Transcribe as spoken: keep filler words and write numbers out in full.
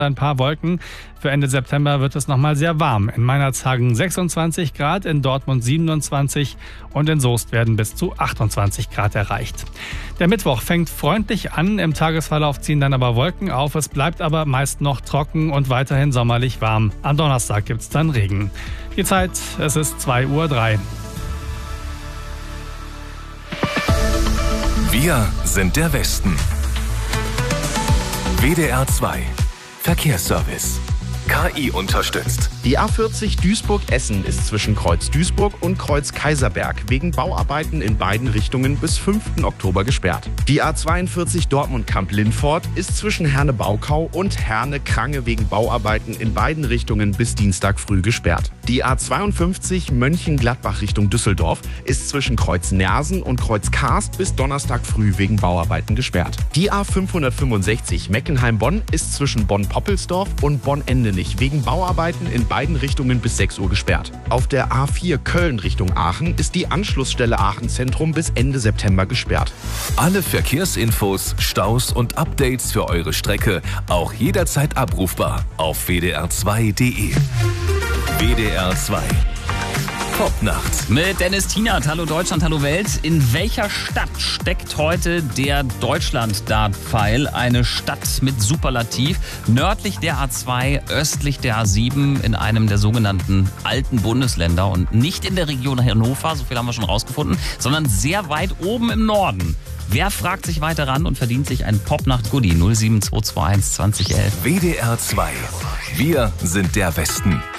ein paar Wolken. Für Ende September wird es nochmal sehr warm. In Meinerzhagen sechsundzwanzig Grad, in Dortmund siebenundzwanzig und in Soest werden bis zu achtundzwanzig Grad erreicht. Der Mittwoch fängt freundlich an, im Tagesverlauf ziehen dann aber Wolken auf. Es bleibt aber meist noch trocken und weiterhin sommerlich warm. Am Donnerstag gibt es dann Regen. Die Zeit, es ist zwei Uhr drei. Wir sind der Westen. W D R zwei Verkehrsservice. K I unterstützt. Die A vierzig Duisburg-Essen ist zwischen Kreuz Duisburg und Kreuz Kaiserberg wegen Bauarbeiten in beiden Richtungen bis fünften Oktober gesperrt. Die A zweiundvierzig Dortmund-Kamp-Lindfort ist zwischen Herne-Baukau und Herne-Krange wegen Bauarbeiten in beiden Richtungen bis Dienstag früh gesperrt. Die A zweiundfünfzig Mönchengladbach Richtung Düsseldorf ist zwischen Kreuz Nersen und Kreuz Karst bis Donnerstag früh wegen Bauarbeiten gesperrt. Die A fünfhundertfünfundsechzig Meckenheim-Bonn ist zwischen Bonn-Poppelsdorf und Bonn-Endenich wegen Bauarbeiten in beiden Richtungen bis sechs Uhr gesperrt. Auf der A vier Köln Richtung Aachen ist die Anschlussstelle Aachen Zentrum bis Ende September gesperrt. Alle Verkehrsinfos, Staus und Updates für eure Strecke auch jederzeit abrufbar auf w d r zwei punkt d e. W D R zwei Popnacht. Mit Dennis Tienert. Hallo Deutschland, hallo Welt. In welcher Stadt steckt heute der Deutschland-Dart-Pfeil? Eine Stadt mit Superlativ. Nördlich der A zwei, östlich der A sieben, in einem der sogenannten alten Bundesländer. Und nicht in der Region Hannover, so viel haben wir schon rausgefunden, sondern sehr weit oben im Norden. Wer fragt sich weiter ran und verdient sich ein Popnacht-Goodie? null sieben zwei zwei eins zwanzig elf. W D R zwei. Wir sind der Westen.